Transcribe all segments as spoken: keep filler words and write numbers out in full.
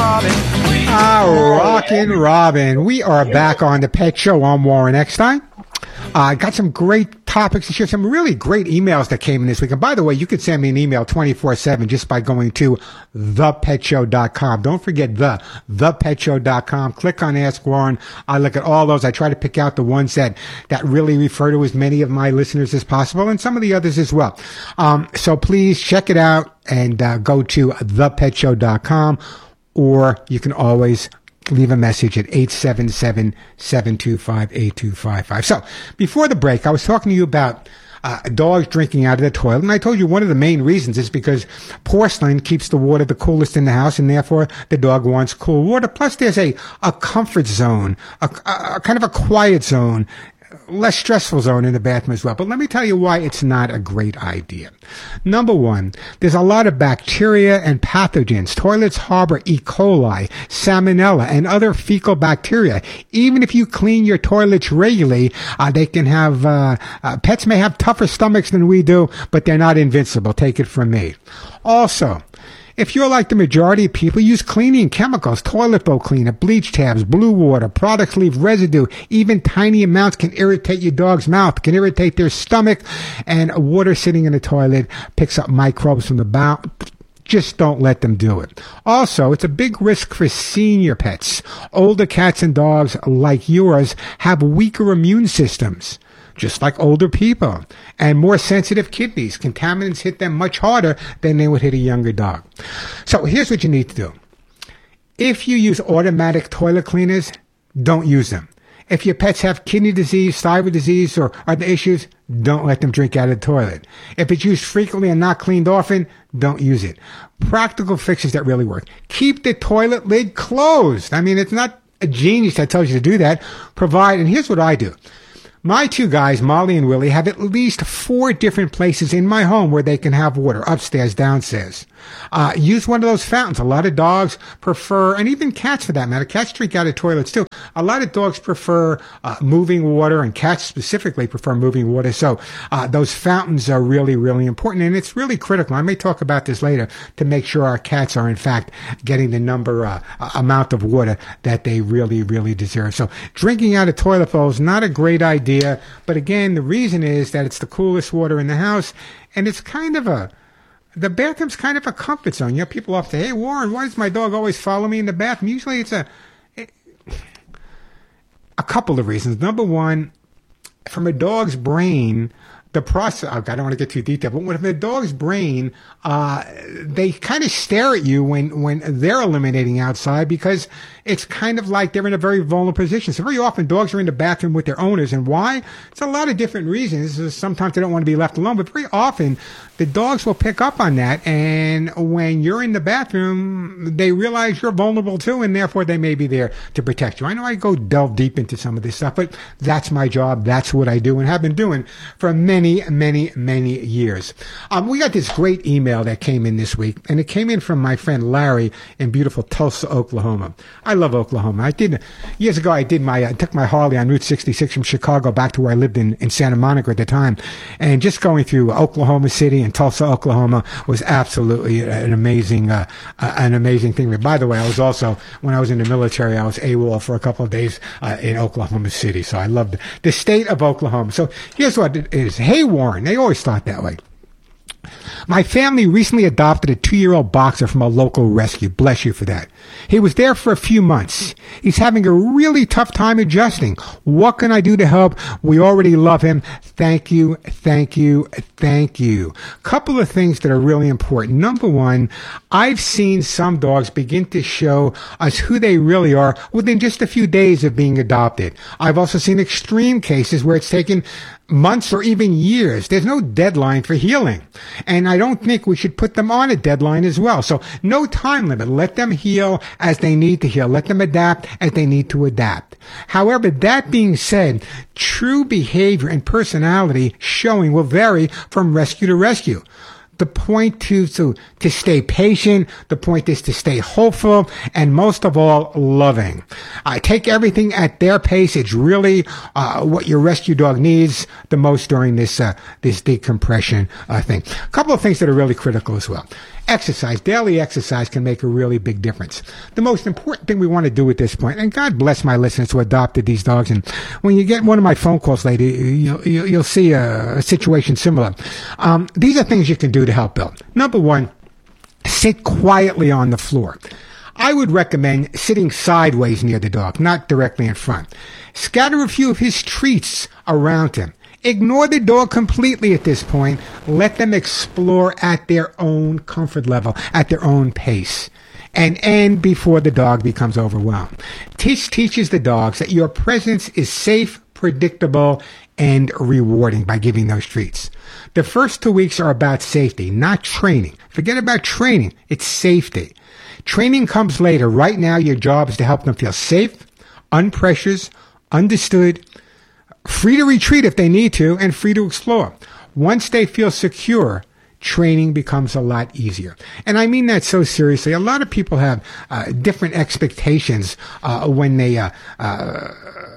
Robin. Ah, Rockin' Robin. We are back on the Pet Show. I'm Warren Eckstein. I uh, got some great topics to share, some really great emails that came in this week. And by the way, you could send me an email twenty-four seven just by going to the pet show dot com. Don't forget the, the pet show dot com. Click on Ask Warren. I look at all those. I try to pick out the ones that, that really refer to as many of my listeners as possible and some of the others as well. Um, so please check it out and uh, go to the pet show dot com, or you can always leave a message at eight seven seven, seven two five, eight two five five. So before the break, I was talking to you about uh, dogs drinking out of the toilet. And I told you one of the main reasons is because porcelain keeps the water the coolest in the house, and therefore the dog wants cool water. Plus there's a, a comfort zone, a, a, a kind of a quiet zone, less stressful zone in the bathroom as well. But let me tell you why it's not a great idea. Number one, there's a lot of bacteria and pathogens. Toilets harbor E. coli, salmonella, and other fecal bacteria. Even if you clean your toilets regularly, uh, they can have, uh, uh, pets may have tougher stomachs than we do, but they're not invincible. Take it from me. Also, if you're like the majority of people, use cleaning chemicals, toilet bowl cleaner, bleach tabs, blue water, products leave residue. Even tiny amounts can irritate your dog's mouth, can irritate their stomach, and water sitting in the toilet picks up microbes from the bowel. Just don't let them do it. Also, it's a big risk for senior pets. Older cats and dogs like yours have weaker immune systems, just like older people, and more sensitive kidneys. Contaminants hit them much harder than they would hit a younger dog. So here's what you need to do. If you use automatic toilet cleaners, don't use them. If your pets have kidney disease, thyroid disease, or other issues, don't let them drink out of the toilet. If it's used frequently and not cleaned often, don't use it. Practical fixes that really work. Keep the toilet lid closed. I mean, it's not a genius that tells you to do that. Provide, and here's what I do. My two guys, Molly and Willie, have at least four different places in my home where they can have water, upstairs, downstairs. Uh, use one of those fountains. A lot of dogs prefer, and even cats for that matter, cats drink out of toilets too. A lot of dogs prefer uh, moving water, and cats specifically prefer moving water. So uh, those fountains are really, really important, and it's really critical. I may talk about this later to make sure our cats are in fact getting the number, uh, amount of water that they really, really deserve. So drinking out of toilet bowl is not a great idea, but again, the reason is that it's the coolest water in the house, and it's kind of a The bathroom's kind of a comfort zone. You know, people often say, hey, Warren, why does my dog always follow me in the bathroom? Usually it's a, a couple of reasons. Number one, from a dog's brain, the process, I don't want to get too detailed, but when the dog's brain, uh, they kind of stare at you when, when they're eliminating outside, because it's kind of like they're in a very vulnerable position. So very often dogs are in the bathroom with their owners. And why? It's a lot of different reasons. Sometimes they don't want to be left alone, but very often the dogs will pick up on that. And when you're in the bathroom, they realize you're vulnerable too, and therefore they may be there to protect you. I know I go delve deep into some of this stuff, but that's my job. That's what I do and have been doing for many, many, many years. Um, we got this great email that came in this week, and it came in from my friend Larry in beautiful Tulsa, Oklahoma. I love Oklahoma. I did, years ago, I did my, I took my Harley on Route sixty-six from Chicago back to where I lived in, in Santa Monica at the time. And just going through Oklahoma City and Tulsa, Oklahoma was absolutely an amazing, uh, an amazing thing. By the way, I was also, when I was in the military, I was AWOL for a couple of days uh, in Oklahoma City. So I loved the state of Oklahoma. So here's what it is. Hey, Warren, they always thought that way. My family recently adopted a two-year-old boxer from a local rescue. Bless you for that. He was there for a few months. He's having a really tough time adjusting. What can I do to help? We already love him. Thank you, thank you, thank you. Couple of things that are really important. Number one, I've seen some dogs begin to show us who they really are within just a few days of being adopted. I've also seen extreme cases where it's taken months or even years. There's no deadline for healing. And I don't think we should put them on a deadline as well. So no time limit. Let them heal as they need to heal. Let them adapt as they need to adapt. However, that being said, true behavior and personality showing will vary from rescue to rescue. The point to, to, to stay patient. The point is to stay hopeful and most of all, loving. I uh, take everything at their pace. It's really, uh, what your rescue dog needs the most during this, uh, this decompression, uh, thing. A couple of things that are really critical as well. Exercise, daily exercise can make a really big difference. The most important thing we want to do at this point, and God bless my listeners who adopted these dogs, and when you get one of my phone calls later, you'll, you'll see a, a situation similar. Um, these are things you can do to help Bill. Number one, sit quietly on the floor. I would recommend sitting sideways near the dog, not directly in front. Scatter a few of his treats around him. Ignore the dog completely at this point. Let them explore at their own comfort level, at their own pace, and end before the dog becomes overwhelmed. Teach teaches the dogs that your presence is safe, predictable, and rewarding by giving those treats. The first two weeks are about safety, not training. Forget about training. It's safety. Training comes later. Right now, your job is to help them feel safe, unpressured, understood, free to retreat if they need to, and free to explore. Once they feel secure, training becomes a lot easier. And I mean that so seriously. A lot of people have uh, different expectations uh, when they uh, uh,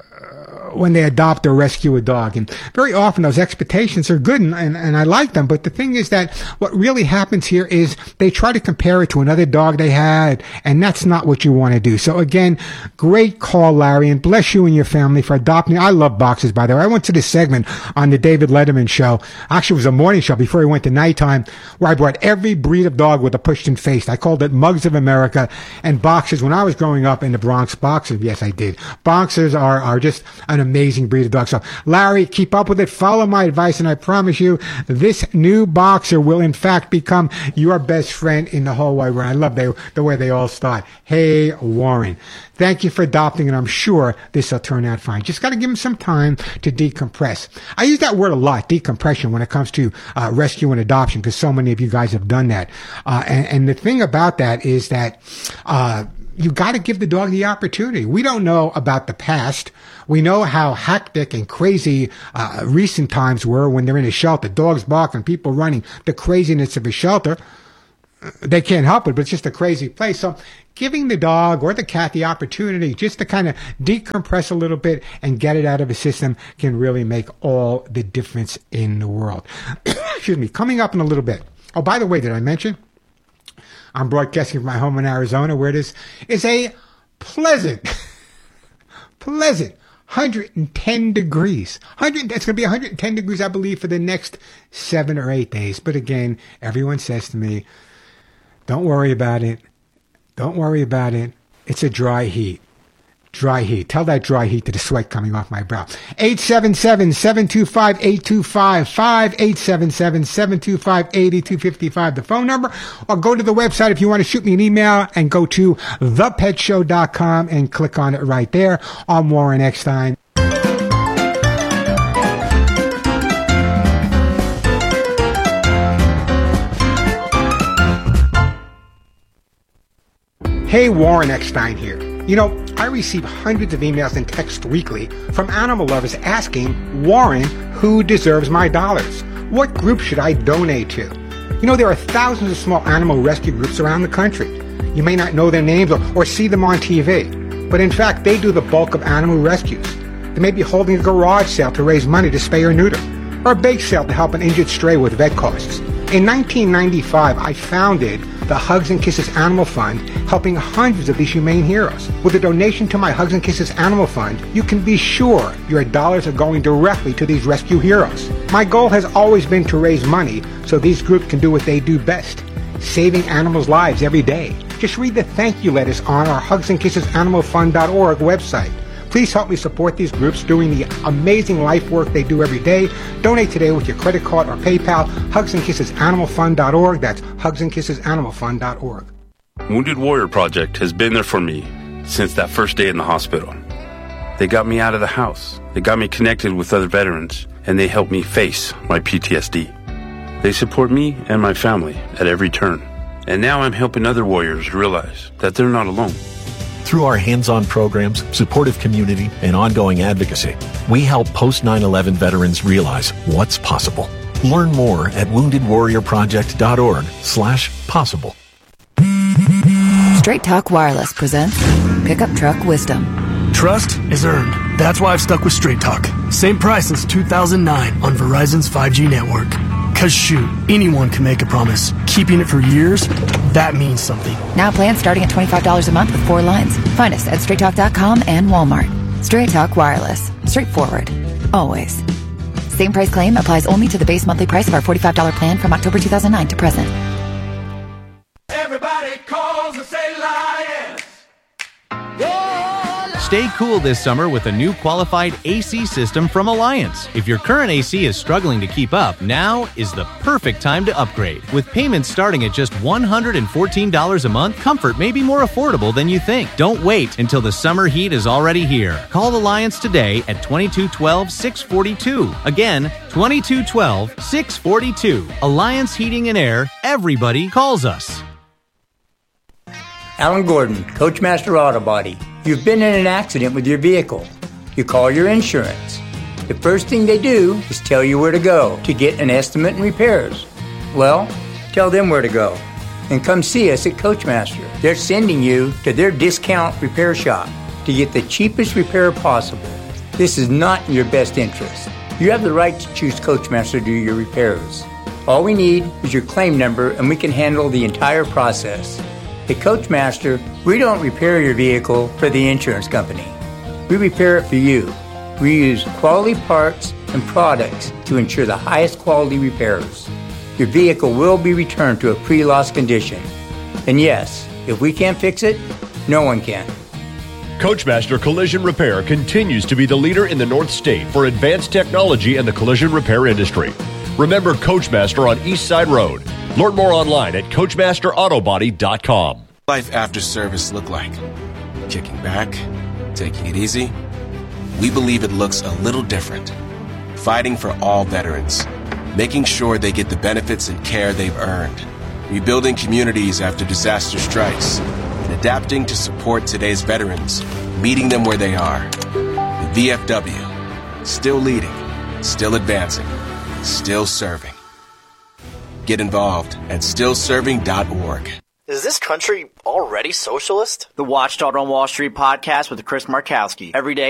when they adopt or rescue a dog. And very often those expectations are good, and, and, and I like them. But the thing is that what really happens here is they try to compare it to another dog they had, and that's not what you want to do. So again, great call, Larry, and bless you and your family for adopting. I love boxers, by the way. I went to this segment on the David Letterman show. Actually, it was a morning show before he went to nighttime, where I brought every breed of dog with a pushed-in face. I called it Mugs of America. And boxers, when I was growing up in the Bronx, boxers, yes, I did. Boxers are, are just an amazing breed of dog. So, Larry, keep up with it. Follow my advice, and I promise you, this new boxer will, in fact, become your best friend in the whole wide world. I love the, the way they all start. Hey, Warren, thank you for adopting, and I'm sure this will turn out fine. Just got to give him some time to decompress. I use that word a lot, decompression, when it comes to uh, rescue and adoption, because so many of you guys have done that. Uh, and, and the thing about that is that uh, you got to give the dog the opportunity. We don't know about the past. We know how hectic and crazy uh, recent times were when they're in a shelter. Dogs barking, people running, the craziness of a shelter. They can't help it, but it's just a crazy place. So giving the dog or the cat the opportunity just to kind of decompress a little bit and get it out of the system can really make all the difference in the world. Excuse me. Coming up in a little bit. Oh, by the way, did I mention I'm broadcasting from my home in Arizona, where it is, is a pleasant, pleasant one hundred ten degrees. one hundred, it's going to be one hundred ten degrees, I believe, for the next seven or eight days. But again, everyone says to me, don't worry about it. Don't worry about it. It's a dry heat. Dry heat. Tell that dry heat to the sweat coming off my brow. eight seven seven, seven two five, eight two five five, eight seven seven, seven two five, eight two five five, the phone number. Or go to the website if you want to shoot me an email, and go to the pet show dot com and click on it right there. I'm Warren Eckstein. Hey, Warren Eckstein here. You know, I receive hundreds of emails and texts weekly from animal lovers asking, Warren, who deserves my dollars? What group should I donate to? You know, there are thousands of small animal rescue groups around the country. You may not know their names or, or see them on T V, but in fact, they do the bulk of animal rescues. They may be holding a garage sale to raise money to spay or neuter, or a bake sale to help an injured stray with vet costs. In nineteen ninety-five, I founded the Hugs and Kisses Animal Fund, helping hundreds of these humane heroes. With a donation to my Hugs and Kisses Animal Fund, you can be sure your dollars are going directly to these rescue heroes. My goal has always been to raise money so these groups can do what they do best, saving animals' lives every day. Just read the thank you letters on our hugs and kisses animal fund dot org website. Please help me support these groups doing the amazing life work they do every day. Donate today with your credit card or PayPal. hugs and kisses animal fund dot org. That's hugs and kisses animal fund dot org. Wounded Warrior Project has been there for me since that first day in the hospital. They got me out of the house. They got me connected with other veterans, and they helped me face my P T S D. They support me and my family at every turn. And now I'm helping other warriors realize that they're not alone. Through our hands-on programs, supportive community, and ongoing advocacy, we help post nine eleven veterans realize what's possible. Learn more at wounded warrior project dot org slash possible. Straight Talk Wireless presents Pickup Truck Wisdom. Trust is earned. That's why I've stuck with Straight Talk. Same price since two thousand nine on Verizon's five G network. Because shoot, anyone can make a promise. Keeping it for years, that means something. Now plans starting at twenty-five dollars a month with four lines. Find us at straight talk dot com and Walmart. Straight Talk Wireless. Straightforward. Always. Same price claim applies only to the base monthly price of our forty-five dollars plan from October two thousand nine to present. Everybody calls and say Lions. Stay cool this summer with a new qualified A C system from Alliance. If your current A C is struggling to keep up, now is the perfect time to upgrade. With payments starting at just one hundred fourteen dollars a month, comfort may be more affordable than you think. Don't wait until the summer heat is already here. Call Alliance today at twenty-two one two, six four two. Again, twenty-two one two, six four two. Alliance Heating and Air. Everybody calls us. Alan Gordon, Coachmaster Auto Body. You've been in an accident with your vehicle. You call your insurance. The first thing they do is tell you where to go to get an estimate and repairs. Well, tell them where to go. And come see us at Coachmaster. They're sending you to their discount repair shop to get the cheapest repair possible. This is not in your best interest. You have the right to choose Coachmaster to do your repairs. All we need is your claim number and we can handle the entire process. At Coachmaster, we don't repair your vehicle for the insurance company. We repair it for you. We use quality parts and products to ensure the highest quality repairs. Your vehicle will be returned to a pre-loss condition. And yes, if we can't fix it, no one can. Coachmaster Collision Repair continues to be the leader in the North State for advanced technology in the collision repair industry. Remember Coachmaster on East Side Road. Learn more online at coachmaster auto body dot com. Life after service look like? Kicking back, taking it easy? We believe it looks a little different. Fighting for all veterans, making sure they get the benefits and care they've earned, rebuilding communities after disaster strikes, and adapting to support today's veterans, meeting them where they are. The V F W, still leading, still advancing, still serving. Get involved at still serving dot org. Is this country already socialist? The Watchdog on Wall Street podcast with Chris Markowski. Every day